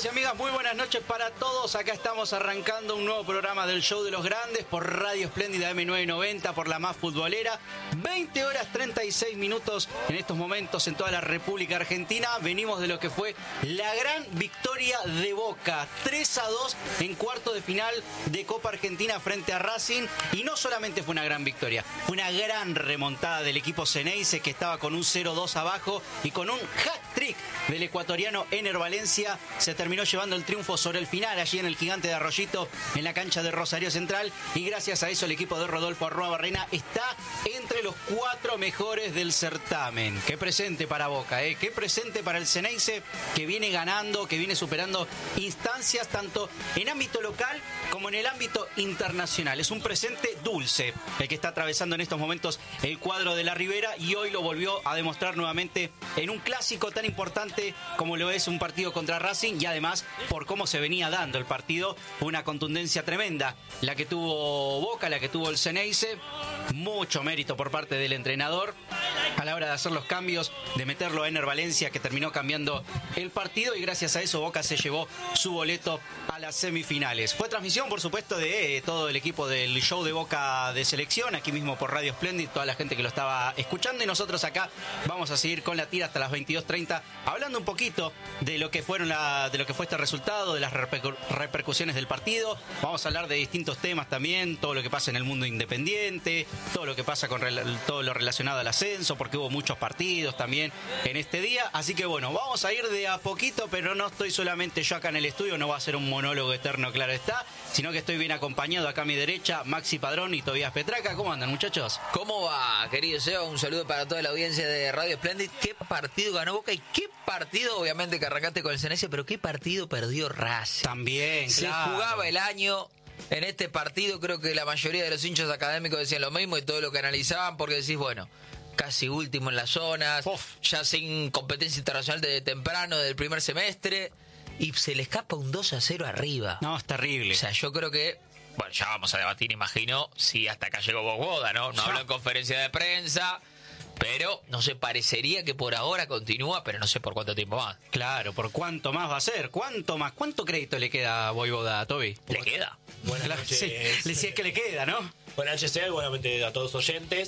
y amigas, muy buenas noches para todos. Acá estamos arrancando un nuevo programa del Show de los Grandes por Radio Espléndida M990, por la más futbolera. 20 horas 36 minutos en estos momentos en toda la República Argentina. Venimos de lo que fue la gran victoria de Boca, 3-2 en cuarto de final de Copa Argentina frente a Racing. Y no solamente fue una gran victoria, fue una gran remontada del equipo Ceneice, que estaba con un 0-2 abajo y con un hat-trick del ecuatoriano Ener Valencia se terminó llevando el triunfo sobre el final allí en el Gigante de Arroyito, en la cancha de Rosario Central, y gracias a eso el equipo de Rodolfo Arruabarrena está entre los 4 mejores del certamen. Qué presente para Boca, qué presente para el Ceneice, que viene ganando, que viene superando instancias tanto en ámbito local como en el ámbito internacional. Es un presente dulce el que está atravesando en estos momentos el cuadro de la Ribera, y hoy lo volvió a demostrar nuevamente en un clásico tan importante como lo es un partido contra Racing, y además por cómo se venía dando el partido, una contundencia tremenda la que tuvo Boca, la que tuvo el Ceneice. Mucho mérito por parte del entrenador a la hora de hacer los cambios, de meterlo a Ener Valencia, que terminó cambiando el partido, y gracias a eso Boca se llevó su boleto a las semifinales. Fue transmisión, por supuesto, de todo el equipo del Show de Boca de Selección, aquí mismo por Radio Splendid, toda la gente que lo estaba escuchando, y nosotros acá vamos a seguir con la tira hasta las 22:30, hablando un poquito de lo que fue este resultado, de las repercusiones del partido. Vamos a hablar de distintos temas también, todo lo que pasa en el mundo independiente, todo lo que pasa con todo lo relacionado al ascenso, porque hubo muchos partidos también en este día. Así que bueno, vamos a ir de a poquito, pero no estoy solamente yo acá en el estudio, no va a ser un monólogo eterno, claro está, sino que estoy bien acompañado acá a mi derecha, Maxi Padrón y Tobías Petraca. ¿Cómo andan, muchachos? ¿Cómo va, querido Seba? Un saludo para toda la audiencia de Radio Splendid. ¿Qué partido ganó Boca y qué partido, obviamente que arrancaste con el Ceneice, pero qué partido perdió Racing? También, se jugaba el año en este partido. Creo que la mayoría de los hinchas académicos decían lo mismo, y todo lo que analizaban, porque decís, bueno, casi último en las zonas, ya sin competencia internacional desde temprano, del primer semestre, y se le escapa un 2-0 arriba. No, es terrible. O sea, yo creo que, bueno, ya vamos a debatir, imagino, si hasta acá llegó Bogoda, ¿no? No habló en conferencia de prensa, pero no sé, parecería que por ahora continúa, pero no sé por cuánto tiempo más. Claro, por cuánto más va a ser, cuánto más, cuánto crédito le queda a Voivoda, a Toby. ¿Le queda? Buenas noches. Sí, le decía que le queda, ¿no? Buenas noches, buenamente a todos los oyentes.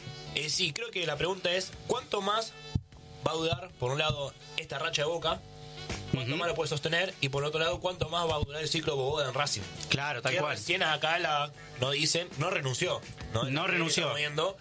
Sí, creo que la pregunta es, ¿cuánto más va a durar, por un lado, esta racha de Boca? ¿Cuánto más lo puede sostener? Y por otro lado, ¿cuánto más va a durar el ciclo Bogoda en Racing? Claro, tal cual. Recién acá no dicen, no renunció. No renunció. Viendo,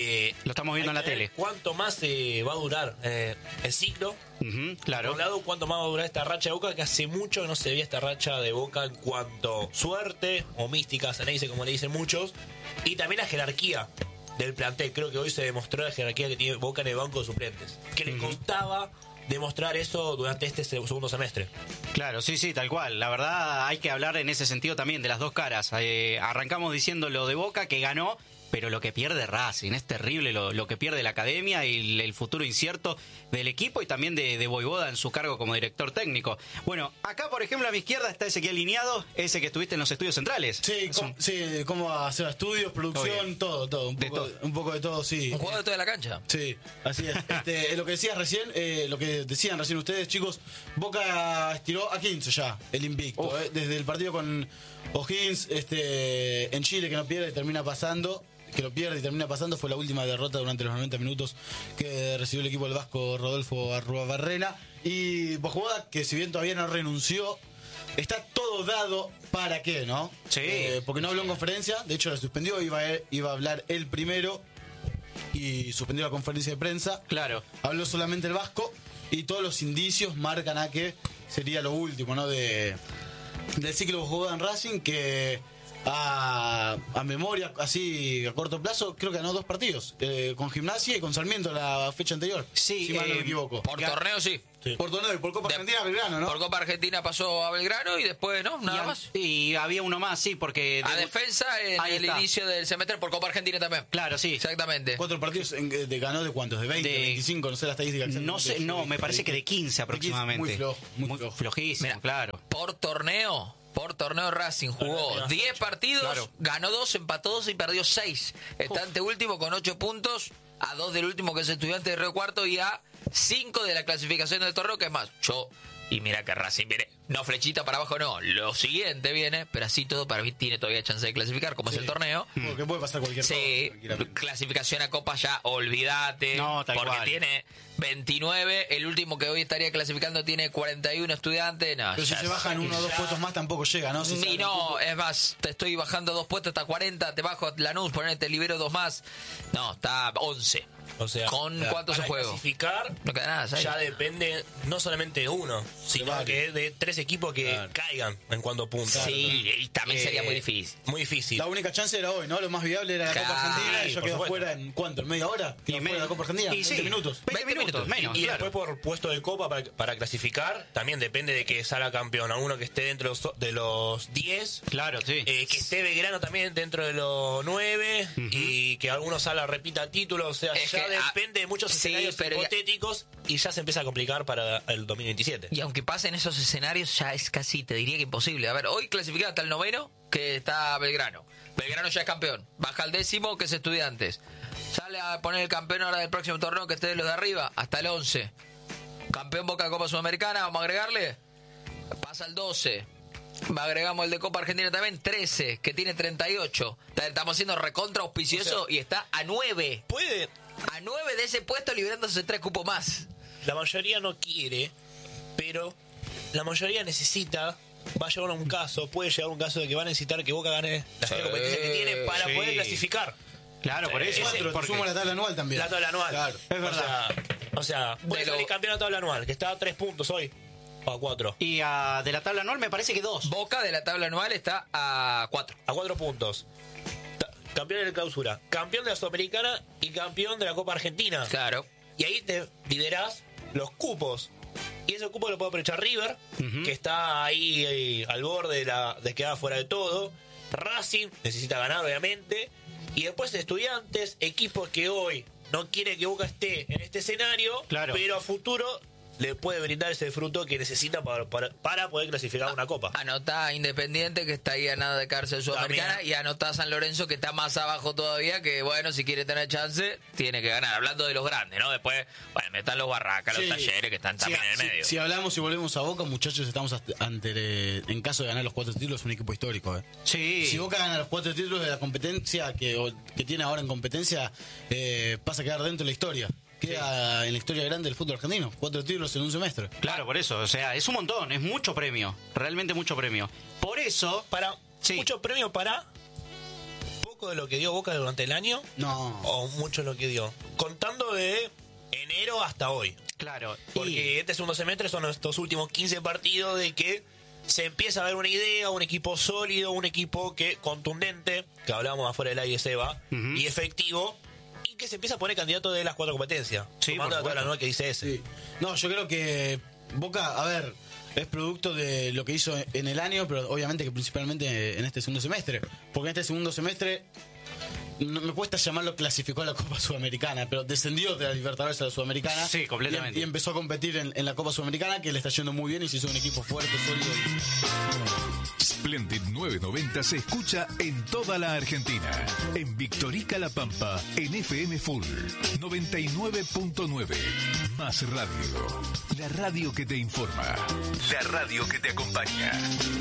lo estamos viendo en la tele. ¿Cuánto más va a durar el ciclo? Claro. Por un lado, ¿cuánto más va a durar esta racha de Boca? Que hace mucho que no se veía esta racha de Boca en cuanto suerte o mística, Ceneice, como le dicen muchos, y también la jerarquía del plantel. Creo que hoy se demostró la jerarquía que tiene Boca en el banco de suplentes, que le costaba demostrar eso durante este segundo semestre. Claro, sí, tal cual. La verdad, hay que hablar en ese sentido también de las dos caras. Arrancamos diciendo lo de Boca, que ganó, pero lo que pierde Racing es terrible, lo que pierde la academia y el futuro incierto del equipo, y también de Voivoda en su cargo como director técnico. Bueno, acá por ejemplo a mi izquierda está Ezequiel Lineado, ese que estuviste en los estudios centrales. Sí, cómo hacer estudios, producción, todo. Un poco de todo, sí. Un juego de toda la cancha. Sí, así es. Lo que decías recién, lo que decían recién ustedes, chicos, Boca estiró a 15 ya, el invicto. Desde el partido con O'Higgins en Chile, que no pierde y termina pasando. Fue la última derrota durante los 90 minutos que recibió el equipo del vasco Rodolfo Arruabarrena. Y Bojoda, que si bien todavía no renunció, está todo dado para qué, ¿no? Sí. Porque no habló en conferencia, de hecho la suspendió, iba a hablar él primero y suspendió la conferencia de prensa. Claro. Habló solamente el vasco, y todos los indicios marcan a que sería lo último, ¿no? Del ciclo Bojoda en Racing, que a memoria, así a corto plazo, creo que ganó 2 partidos, con Gimnasia y con Sarmiento la fecha anterior, sí, si mal no me equivoco. Por torneo sí. Por torneo y por Copa Argentina a Belgrano, ¿no? Por Copa Argentina pasó a Belgrano y después, ¿no? Nada más. Y había uno más, sí, porque... A defensa en el inicio del semestre por Copa Argentina también. Claro, sí. Exactamente. 4 partidos, ¿ganó de cuántos? ¿De 20, 25? No sé la estadística exactamente. No sé, me parece que de 15 aproximadamente. Muy flojo. Flojísimo. Mira, claro. Por torneo Racing jugó 10 partidos, claro. Ganó 2, empató 2 y perdió 6. Está ante último con 8 puntos, a 2 del último, que es Estudiantes de Río Cuarto, y a 5 de la clasificación del torneo, que es más, yo Y mira que Racing viene, no flechita para abajo, no, lo siguiente viene, pero así todo para mí tiene todavía chance de clasificar, como es el torneo. Porque puede pasar cualquier Sí, cosa. clasificación a Copa ya, olvídate, No, tal porque cual. tiene 29, el último que hoy estaría clasificando tiene 41 estudiantes, no. Pero si ya se bajan 1 o 2 puestos más tampoco llega, ¿no? Si y sale el no, cupo. es más, te estoy bajando 2 puestos hasta 40, te bajo a Lanús, ponete, libero 2 más. No, está 11. O sea, ¿Con cuántos para juegos? clasificar No queda nada, ¿sabes? ya depende no solamente de uno, sino que de 3 equipos que caigan en cuanto a puntos. Sí, y también sería muy difícil. Muy difícil. La única chance era hoy, ¿no? Lo más viable era la Claro, Copa Argentina y sí, yo por quedó supuesto. fuera en ¿cuánto? ¿En media hora? Quedó fuera de la Copa Argentina. Y 20 minutos. 20 minutos, menos, Y claro. después por puesto de Copa para clasificar, también depende de que salga campeón. A uno que esté dentro de los 10, Claro, sí. que esté Belgrano también dentro de los 9 y que alguno salga repita título. O sea, Es ya que, depende de muchos sí, escenarios pero ya- hipotéticos y ya se empieza a complicar para el 2027. Y aunque pasen esos escenarios, ya es casi, te diría que imposible. A ver, hoy clasificado hasta el 9º, que está Belgrano. Belgrano ya es campeón. Baja al 10º, que es Estudiantes. Sale a poner el campeón ahora del próximo torneo, que esté de los de arriba, hasta el 11. Campeón Boca de Copa Sudamericana, vamos a agregarle. Pasa al 12. Agregamos el de Copa Argentina también, 13, que tiene 38. Estamos siendo recontra auspicioso y está a 9. Puede, A 9 de ese puesto, liberándose 3 cupos más. la mayoría no quiere, pero la mayoría necesita. Va a llegar a un caso, puede llegar a un caso de que va a necesitar que Boca gane la Sí, competencia que tiene para sí. poder clasificar. Claro, por eso. Pero te porque- sumo la tabla anual también. La tabla anual. Claro. Es verdad. O sea puede De lo- salir campeón de la tabla anual, que está a 3 puntos hoy. O a 4. Y de la tabla anual me parece que 2. Boca de la tabla anual está a 4. A 4 puntos. Campeón de la clausura, campeón de la Sudamericana y campeón de la Copa Argentina. Claro. Y ahí te liberás los cupos. Y ese cupo lo puede aprovechar River, que está ahí al borde de quedar fuera de todo. Racing necesita ganar, obviamente. Y después Estudiantes, equipos que hoy no quiere que Boca esté en este escenario, Claro. pero a futuro le puede brindar ese fruto que necesita para poder clasificar una copa. Anotá Independiente, que está ahí a nada de cárcel sudamericana, También. y anotá San Lorenzo, que está más abajo todavía, que bueno, si quiere tener chance, tiene que ganar. Hablando de los grandes, ¿no? Después, bueno, metan los Barracas, los Sí. Talleres, que están también en el medio. Si hablamos y volvemos a Boca, muchachos, estamos en caso de ganar los 4 títulos, un equipo histórico. Sí. Si Boca gana los 4 títulos de la competencia que tiene ahora en competencia, pasa a quedar dentro de la historia. Queda en la historia grande del fútbol argentino. 4 títulos en un semestre. Claro, por eso. O sea, es un montón, es mucho premio. Realmente mucho premio. Por eso. Sí. Mucho premio para poco de lo que dio Boca durante el año No. o mucho lo que dio. Contando de enero hasta hoy. Claro. Porque este segundo semestre son estos últimos 15 partidos de que se empieza a ver una idea, un equipo sólido, un equipo que contundente, que hablábamos afuera del aire, Seba, y efectivo, y que se empieza a poner candidato de las 4 competencias. Sí, Sumando por a toda la supuesto. nueva que dice ese. Sí. No, yo creo que Boca, a ver, es producto de lo que hizo en el año, pero obviamente que principalmente en este segundo semestre. Porque en este segundo semestre, no, me cuesta llamarlo clasificó a la Copa Sudamericana, pero descendió de la Libertadores a la Sudamericana. Sí, completamente. Y empezó a competir en la Copa Sudamericana, que le está yendo muy bien y se hizo un equipo fuerte, sólido. Splendid 990 se escucha en toda la Argentina. En Victorica La Pampa, en FM Full 99.9. Más radio. La radio que te informa. La radio que te acompaña.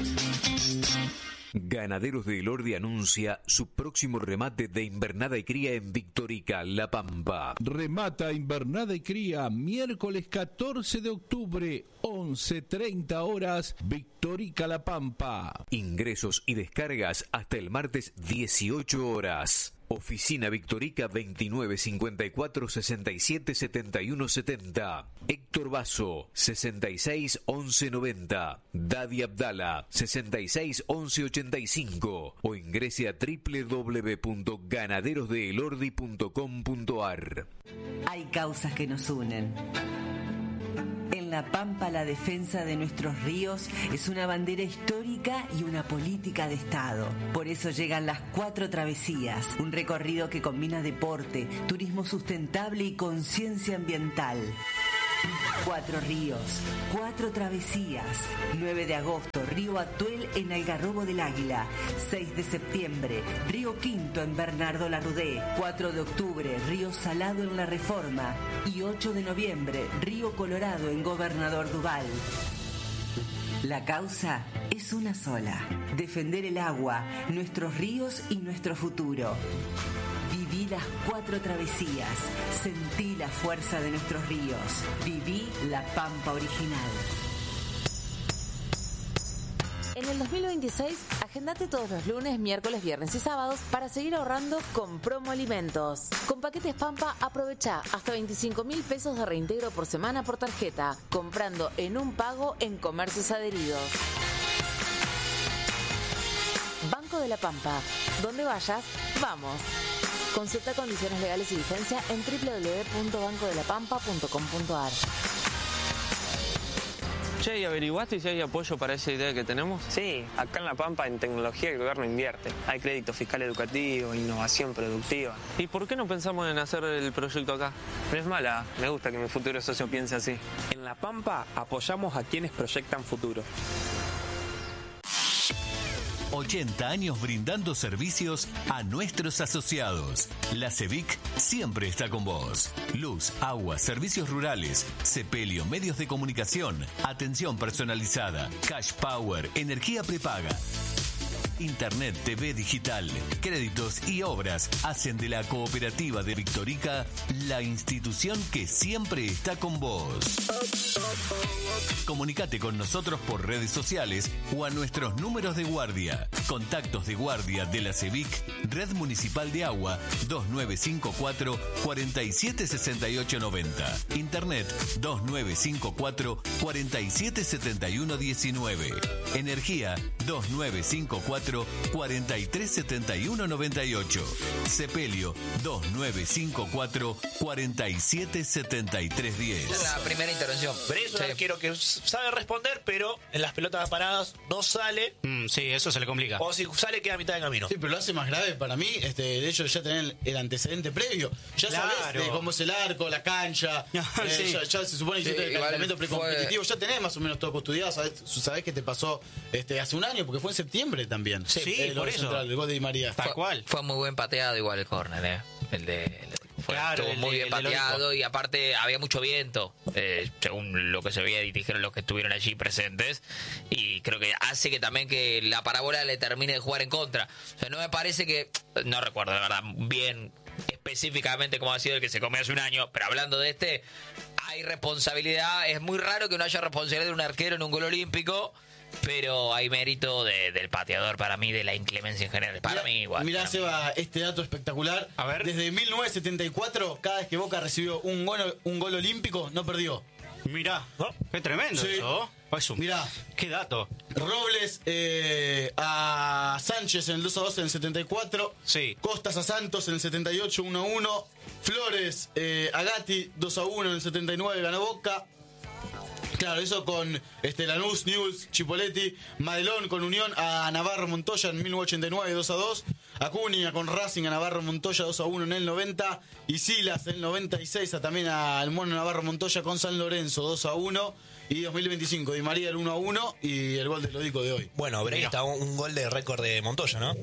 Ganaderos de Elordi anuncia su próximo remate de invernada y cría en Victorica, La Pampa. Remata invernada y cría miércoles 14 de octubre, 11:30 horas, Victorica La Pampa. Ingresos y descargas hasta el martes 18 horas. Oficina Victorica 29 54 67 71 70. Héctor Basso 66 11 90. Dadi Abdala 66 11 85. O ingrese a www.ganaderosdeelordi.com.ar. Hay causas que nos unen. En La Pampa, la defensa de nuestros ríos es una bandera histórica y una política de Estado. Por eso llegan las 4 travesías, un recorrido que combina deporte, turismo sustentable y conciencia ambiental. 4 ríos, 4 travesías. 9 de agosto, Río Atuel en Algarrobo del Águila. 6 de septiembre, Río Quinto en Bernardo Larrudé. 4 de octubre, Río Salado en La Reforma. Y 8 de noviembre, Río Colorado en Gobernador Duval. La causa es una sola: defender el agua, nuestros ríos y nuestro futuro. Viví las 4 travesías, sentí la fuerza de nuestros ríos, viví la Pampa original. En el 2026, agendate todos los lunes, miércoles, viernes y sábados para seguir ahorrando con Promo Alimentos. Con paquetes Pampa, aprovecha hasta 25.000 pesos de reintegro por semana por tarjeta, comprando en un pago en comercios adheridos. Banco de la Pampa. Donde vayas, vamos. Consulta condiciones legales y vigencia en www.bancodelapampa.com.ar. Che, ¿y averiguaste si hay apoyo para esa idea que tenemos? Sí, acá en La Pampa en tecnología el gobierno invierte. Hay crédito fiscal educativo, innovación productiva. ¿Y por qué no pensamos en hacer el proyecto acá? No es mala, me gusta que mi futuro socio piense así. En La Pampa apoyamos a quienes proyectan futuro. 80 años brindando servicios a nuestros asociados. La CEVIC siempre está con vos. Luz, agua, servicios rurales, sepelio, medios de comunicación, atención personalizada, cash power, energía prepaga. Internet, TV digital, créditos y obras hacen de la cooperativa de Victorica la institución que siempre está con vos. Comunicate con nosotros por redes sociales o a nuestros números de guardia. Contactos de guardia de la CEVIC, Red Municipal de Agua, 2954 476890. Internet 2954 477119. Energía 2954 437198. Sepelio 2954 477310. Es la primera intervención. Pero es un arquero que sabe responder, pero en las pelotas paradas no sale. Sí, eso se le complica. O si sale, queda a mitad de camino. Sí, pero lo hace más grave para mí. De hecho, ya tener el antecedente previo. Ya sabés cómo es el arco, la cancha. Sí. Ya se supone que hiciste el calentamiento precompetitivo. Ya tenés más o menos todo estudiado. Sabés qué te pasó hace un año, porque fue en septiembre también. Sí, por eso. El gol de Di María. Tal cual. Fue muy buen pateado igual el córner, estuvo muy bien pateado y aparte había mucho viento, según lo que se veía y dijeron los que estuvieron allí presentes, y creo que hace que también que la parábola le termine de jugar en contra. O sea, no me parece que, no recuerdo de verdad bien específicamente cómo ha sido el que se comió hace un año, pero hablando de hay responsabilidad. Es muy raro que no haya responsabilidad de un arquero en un gol olímpico, pero hay mérito del pateador para mí, de la inclemencia en general. Para mí igual. Mirá, Seba, este dato espectacular. A ver. Desde 1974, cada vez que Boca recibió un gol olímpico, no perdió. Mirá, qué tremendo eso. Mirá, qué dato. Robles a Sánchez en el 2-2 en el 74. Sí. Costas a Santos en el 78, 1-1. Flores a Gatti, 2-1 en el 79, ganó Boca. Claro, eso con Lanús, Newell's, Chipoletti, Madelón con Unión a Navarro Montoya en 1989, 2-2. Acuña con Racing a Navarro Montoya 2-1 en el 90. Y Silas en el 96 también al Mono Navarro Montoya con San Lorenzo 2-1. Y 2025, Di María el 1-1 y el gol de Lodico de hoy. Bueno, Bray está un gol de récord de Montoya, ¿no?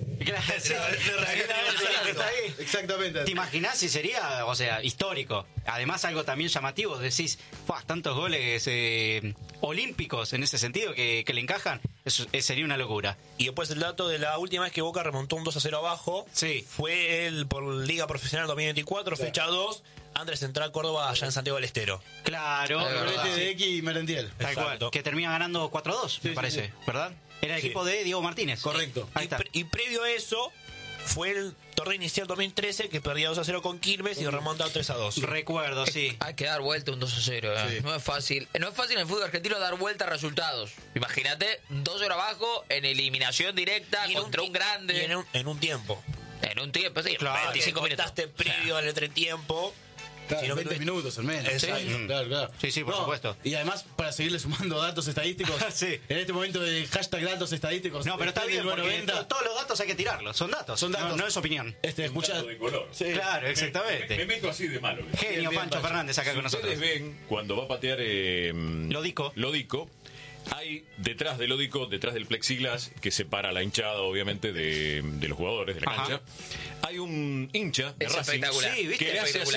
Exactamente. ¿Te imaginás si sería, histórico? Además, algo también llamativo, decís, tantos goles olímpicos en ese sentido que le encajan, eso sería una locura. Y después el dato de la última vez que Boca remontó un 2-0 abajo, fue por Liga Profesional 2024, fecha 2, Andrés Central Córdoba allá en Santiago del Estero. Claro, de X y Merentiel. Tal cual, que termina ganando 4-2, me parece, ¿verdad? Era el equipo de Diego Martínez. Correcto. Ahí está. Y previo a eso, fue el torneo inicial 2013 que perdía 2-0 con Quilmes y remonta 3-2. Recuerdo, sí. Hay que dar vuelta un 2-0. Sí. No es fácil. No es fácil en el fútbol argentino dar vuelta a resultados. Imagínate, 2-0 abajo en eliminación directa contra un grande. Y en un tiempo. En un tiempo, sí. Claro, 25 minutos. Previo al entretiempo. Claro, 20 minutos al menos. Claro. Sí, por supuesto. Y además, para seguirle sumando datos estadísticos, en este momento de hashtag datos estadísticos. No, pero está bien, porque todos los datos hay que tirarlos. Son datos. No es opinión. Escucha de color. Sí. Claro, exactamente. Me meto así de malo. Genio bien, Pancho Fernández acá con nosotros. Ustedes ven, cuando va a patear Lodico, hay detrás de Lodico, detrás del plexiglas que separa la hinchada, obviamente, de los jugadores de la cancha, hay un hincha de Racing que le hace así.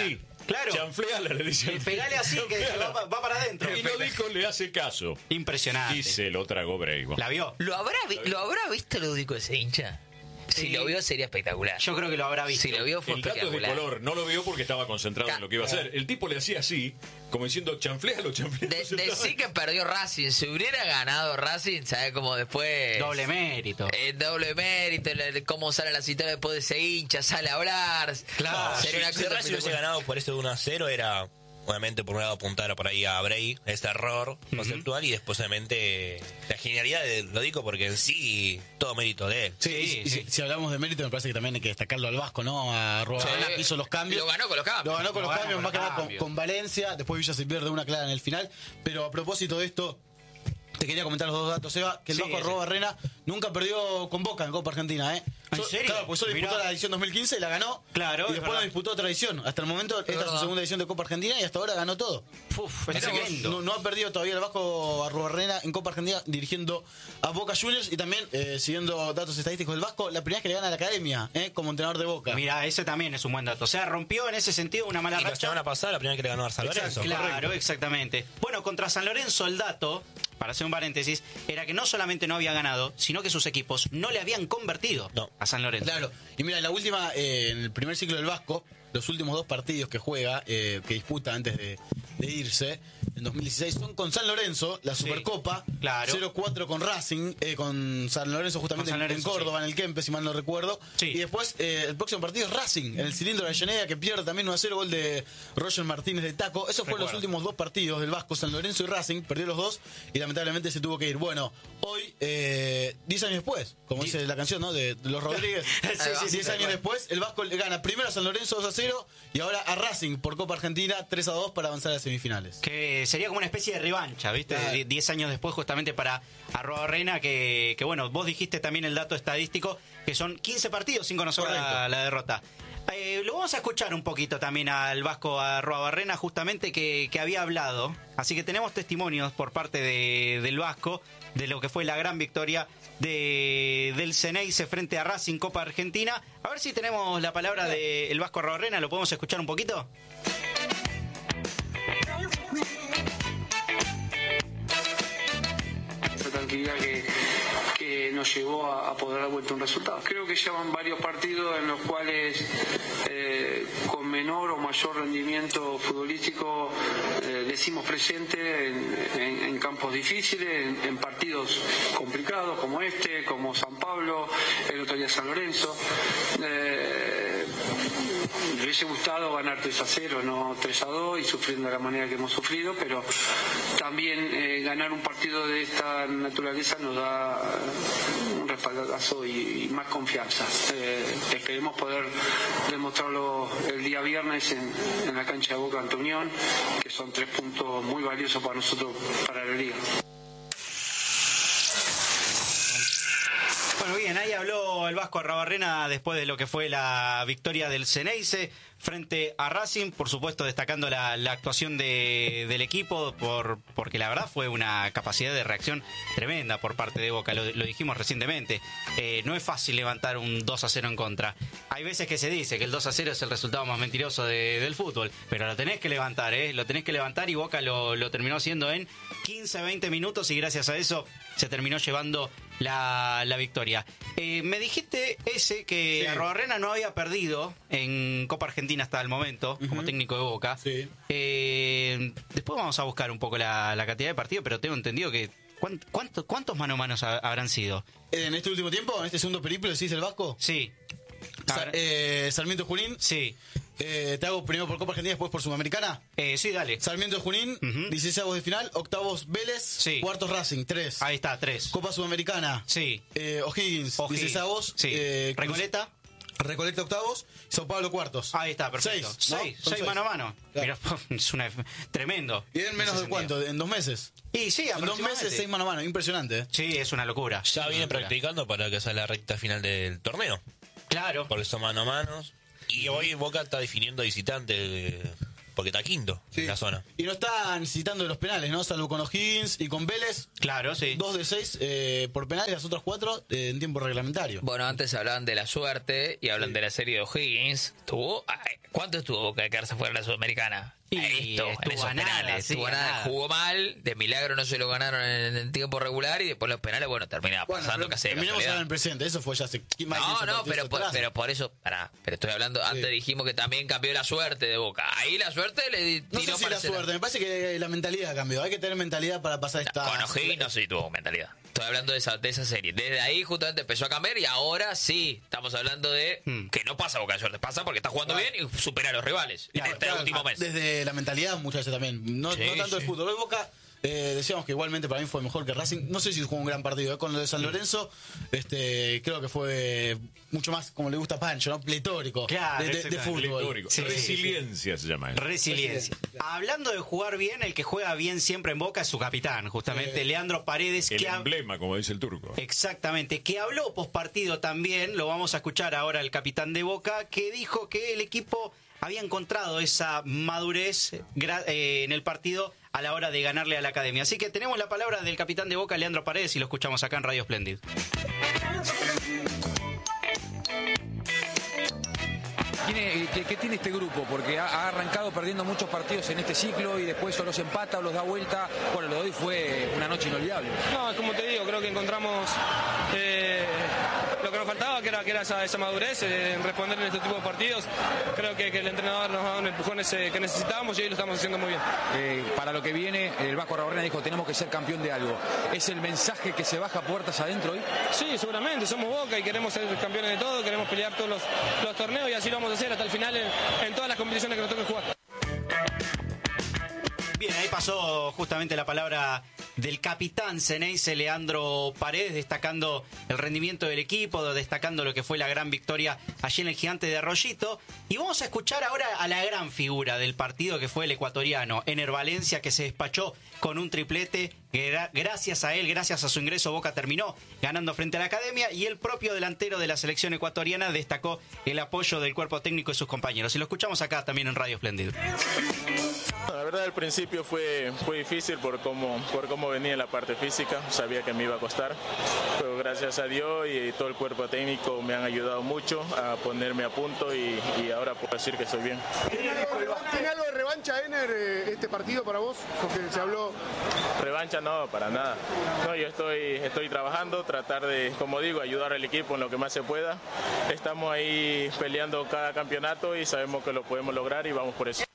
Claro. Chanfleala, le dicen. Pegale así, que va para adentro. Y Lodico le hace caso. Impresionante. Y se lo tragó Breiva. ¿La vio? ¿Lo habrá visto Lodico ese hincha? Si lo vio sería espectacular. Yo creo que lo habrá visto. Si lo vio fue El dato es de espectacular. color, no lo vio porque estaba concentrado en lo que iba a hacer. El tipo le hacía así, como diciendo, chanflealo. Decí que perdió Racing. Si hubiera ganado Racing, ¿sabes cómo después? Doble mérito. Doble mérito, cómo sale la cita después de ese hincha, sale a hablar. Claro, Sería una si Racing hubiese ganado por ese 1-0 era... Obviamente, por un lado, apuntar por ahí a Bray, este error conceptual, y después, obviamente, la genialidad de Lodico, porque en sí, todo mérito de él. Sí, si hablamos de mérito, me parece que también hay que destacarlo al Vasco, ¿no? A Rubalcaba, que hizo los cambios. Lo ganó con los cambios. Lo ganó con los cambios, más que nada con Valencia. Después Villa se pierde una clara en el final. Pero a propósito de esto, te quería comentar los dos datos, Eva, que el Vasco Arrobarrena nunca perdió con Boca en Copa Argentina, ¿eh? ¿En serio? Claro, pues solo disputó la edición 2015 y la ganó. Claro, y después no disputó otra edición. Hasta el momento, esta es su segunda edición de Copa Argentina y hasta ahora ganó todo. Es tremendo. No ha perdido todavía el Vasco Arrobarrena en Copa Argentina dirigiendo a Boca Juniors. Y también, siguiendo datos estadísticos del Vasco, la primera vez que le gana a la Academia, como entrenador de Boca. Mira, ese también es un buen dato. O sea, rompió en ese sentido una mala racha. La semana pasada, la primera vez que le ganó a San Lorenzo. Claro, exactamente. Bueno, contra San Lorenzo, el dato, para hacer un paréntesis, era que no solamente no había ganado, sino que sus equipos no le habían convertido a San Lorenzo. Claro. Y mira, la última, en el primer ciclo del Vasco, los últimos 2 partidos que juega, que disputa antes de irse, en 2016, son con San Lorenzo, la Supercopa, claro. 0-4 con Racing, con San Lorenzo justamente San Lorenzo, en Córdoba, en el Kempes, si mal no recuerdo. Sí. Y después, el próximo partido es Racing, en el cilindro de Avellaneda, que pierde también 1-0, gol de Roger Martínez de taco. Esos fueron los últimos 2 partidos del Vasco, San Lorenzo y Racing, perdió los 2 y lamentablemente se tuvo que ir. Bueno, hoy, 10 años después, como dice la canción, ¿no? De los Rodríguez, 10 años después, el Vasco le gana primero a San Lorenzo 2-0 y ahora a Racing por Copa Argentina 3-2 para avanzar a las semifinales. Que sería como una especie de revancha, ¿viste? Claro. 10 años después, justamente para Arrobarrena, que bueno, vos dijiste también el dato estadístico, que son 15 partidos sin conocer la derrota. Lo vamos a escuchar un poquito también al Vasco Arrobarrena, justamente que había hablado. Así que tenemos testimonios por parte del Vasco de lo que fue la gran victoria del Ceneice frente a Racing Copa Argentina. A ver si tenemos la palabra del Vasco Arrobarrena, ¿lo podemos escuchar un poquito? Tranquilidad que nos llevó a poder dar vuelta un resultado. Creo que llevan varios partidos en los cuales con menor o mayor rendimiento futbolístico decimos presente en campos difíciles, en partidos complicados como este, como San Pablo, el otro día San Lorenzo. Me hubiese gustado ganar 3-0, no 3-2 y sufriendo de la manera que hemos sufrido, pero también ganar un partido de esta naturaleza nos da un respaldazo y más confianza. Esperemos poder demostrarlo el día viernes en la cancha de Boca ante Unión, que son 3 puntos muy valiosos para nosotros, para la liga. Bueno, bien, ahí habló el Vasco Arrobarrena después de lo que fue la victoria del Ceneice frente a Racing, por supuesto destacando la actuación del equipo, porque la verdad fue una capacidad de reacción tremenda por parte de Boca, lo dijimos recientemente. No es fácil levantar un 2-0 en contra. Hay veces que se dice que el 2-0 es el resultado más mentiroso del fútbol, pero lo tenés que levantar, lo tenés que levantar, y Boca lo terminó haciendo en 15-20 minutos y gracias a eso se terminó llevando la victoria. Me dijiste que Arrobarrena no había perdido en Copa Argentina hasta el momento, como técnico de Boca. Sí. Después vamos a buscar un poco la cantidad de partidos, pero tengo entendido que ¿cuántos mano a manos habrán sido? ¿En este último tiempo? ¿En este segundo periplo decís el Vasco? Sí. Sarmiento Junín. Sí. Te hago primero por Copa Argentina, después por Sudamericana. Sí, dale. Sarmiento Junín, 16avos de final, octavos Vélez, cuartos Racing, 3. Ahí está, 3. Copa Sudamericana. Sí. O'Higgins, 16avos. Sí. Recoleta. Recoleta octavos, Sao Paulo cuartos. Ahí está, perfecto. 6 mano a mano. Claro. Mirá, es tremendo. ¿Y en menos de cuánto? ¿En 2 meses? Y sí, en 2 meses 6 mano a mano, impresionante. Sí, es una locura. Ya viene practicando para que sea la recta final del torneo. Claro. Porque son mano a manos. Y hoy Boca está definiendo visitante porque está quinto en la zona. Y no está necesitando de los penales, ¿no? Salvo con O'Higgins y con Vélez. Claro, sí. 2 de 6 por penales, las otras 4 en tiempo reglamentario. Bueno, antes hablaban de la suerte y hablan de la serie de O'Higgins. ¿Cuánto estuvo Boca de quedarse fuera de la Sudamericana? Estuvo en esos penales. Jugó mal, de milagro no se lo ganaron en tiempo regular y después los penales, bueno, terminaba pasando casi de terminamos casualidad. en el presente, eso fue ya hace más de 15 pero por eso, pero estoy hablando, antes dijimos que también cambió la suerte de Boca. Ahí la suerte le tiró. No sé si la suerte, me parece que la mentalidad cambió. Hay que tener mentalidad para pasar esta. Con O'Higgins no sé si tuvo mentalidad. Estoy hablando de esa serie. Desde ahí justamente empezó a cambiar y ahora sí, estamos hablando de que no pasa Boca de suerte, pasa porque está jugando bien y supera a los rivales en este último mes. Desde la mentalidad muchas veces también, no tanto el fútbol. Hoy Boca decíamos que igualmente para mí fue mejor que Racing. No sé si jugó un gran partido. Con lo de San Lorenzo, creo que fue mucho más, como le gusta a Pancho, ¿no? Pletórico de fútbol. Pletórico. Resiliencia se llama eso. Resiliencia. Hablando de jugar bien, el que juega bien siempre en Boca es su capitán, justamente, Leandro Paredes. El emblema, como dice el turco. Exactamente, que habló pospartido también, lo vamos a escuchar ahora el capitán de Boca, que dijo que el equipo había encontrado esa madurez en el partido a la hora de ganarle a la Academia. Así que tenemos la palabra del capitán de Boca, Leandro Paredes, y lo escuchamos acá en Radio Splendid. ¿Qué tiene este grupo? Porque ha arrancado perdiendo muchos partidos en este ciclo y después o los empata o los da vuelta. Bueno, lo de hoy fue una noche inolvidable. No, como te digo, creo que encontramos lo que nos faltaba, que era esa madurez en responder en este tipo de partidos. Creo que el entrenador nos ha dado un empujón que necesitábamos y hoy lo estamos haciendo muy bien. Para lo que viene, el Vasco Araujarena dijo, tenemos que ser campeón de algo. ¿Es el mensaje que se baja puertas adentro hoy? Sí, seguramente, somos Boca y queremos ser campeones de todo, queremos pelear todos los torneos y así lo vamos a hacer hasta el final en todas las competiciones que nos toque jugar. Bien, ahí pasó justamente la palabra del capitán Ceneice, Leandro Paredes, destacando el rendimiento del equipo, destacando lo que fue la gran victoria allí en el Gigante de Arroyito. Y vamos a escuchar ahora a la gran figura del partido, que fue el ecuatoriano Ener Valencia, que se despachó con un triplete. Gracias a él, gracias a su ingreso, Boca terminó ganando frente a la Academia, y el propio delantero de la selección ecuatoriana destacó el apoyo del cuerpo técnico de sus compañeros. Y lo escuchamos acá también en Radio Splendid. La verdad, al principio fue difícil por cómo venía en la parte física, sabía que me iba a costar, pero gracias a Dios y todo el cuerpo técnico me han ayudado mucho a ponerme a punto y ahora puedo decir que estoy bien. ¿Tiene algo de revancha, Ener, este partido para vos? Porque se habló... Revancha no, para nada. No, yo estoy trabajando, tratar de, como digo, ayudar al equipo en lo que más se pueda. Estamos ahí peleando cada campeonato y sabemos que lo podemos lograr y vamos por eso.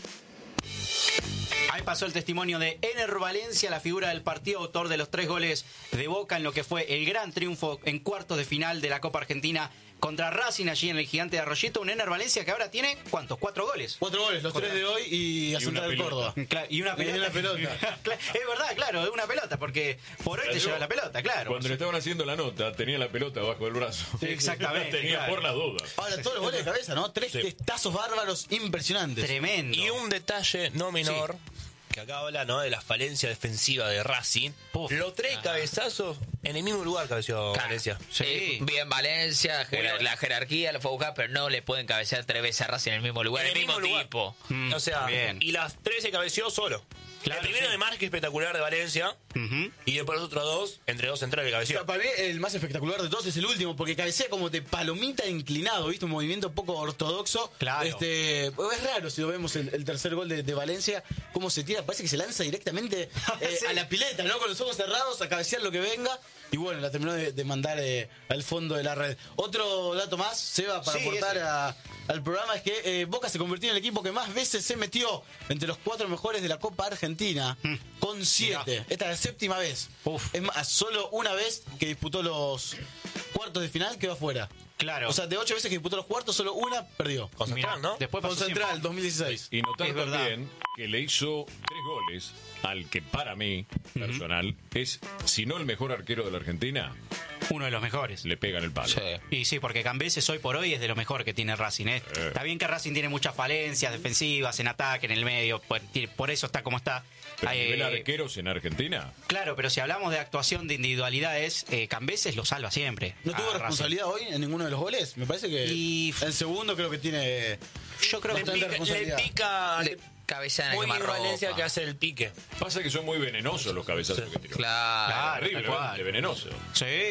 Ahí pasó el testimonio de Ener Valencia, la figura del partido, autor de los 3 goles de Boca en lo que fue el gran triunfo en cuartos de final de la Copa Argentina contra Racing allí en el Gigante de Arroyito. Un Ener Valencia que ahora tiene, ¿cuántos? 4 goles. 4 goles, los 3 de hoy y a Central de Córdoba. Y una pelota. Es verdad, claro, es una pelota, porque por hoy te lleva la pelota, claro. Cuando le estaban haciendo la nota, tenía la pelota bajo el brazo. Sí, exactamente. Tenía claro. Por las dudas. Ahora, todos los goles de cabeza, ¿no? 3 testazos bárbaros impresionantes. Tremendo. Y un detalle no menor, que acá habla, ¿no?, de la falencia defensiva de Racing. Los 3 cabezazos en el mismo lugar cabeció Valencia. Sí, bien Valencia, la jerarquía lo fue a buscar, pero no le pueden cabecear 3 veces a Racing en el mismo lugar, el mismo tipo. O sea, y las 3 se cabeció solo. Claro, el primero de marca espectacular de Valencia, y después los otros 2, entre 2 centrales que cabeció. Para mí el más espectacular de todos es el último, porque cabecea como de palomita inclinado, ¿viste? Un movimiento poco ortodoxo. Claro. Es raro si lo vemos el tercer gol de Valencia, cómo se tira, parece que se lanza directamente a la pileta, ¿no? Con los ojos cerrados, a cabecear lo que venga. Y bueno, la terminó de mandar al fondo de la red. Otro dato más, Seba, para aportar al programa, es que Boca se convirtió en el equipo que más veces se metió entre los 4 mejores de la Copa Argentina, con 7. Esta es la 7ª vez. Es más, solo una vez que disputó los cuartos de final quedó afuera. Claro. O sea, de 8 veces que disputó los cuartos, solo una perdió. Con Central, ¿no? Después con Central, 2016. Y notar también que le hizo 3 goles al que para mí, personal, es, si no el mejor arquero de la Argentina, uno de los mejores. Le pegan el palo. Sí. Y sí, porque Cambeses hoy por hoy es de lo mejor que tiene Racing. Está bien que Racing tiene muchas falencias defensivas, en ataque, en el medio, por eso está como está. ¿Pero nivel arqueros en Argentina? Claro, pero si hablamos de actuación de individualidades, Cambeses lo salva siempre. ¿No tuvo responsabilidad hoy en ninguno de los goles? Me parece que el segundo creo que tiene... Yo creo que le cabezada en Muy el quemarropa. Valencia que hace el pique. Pasa que son muy venenosos los cabezazos que tiró. Claro, Terriblemente venenosos. Sí.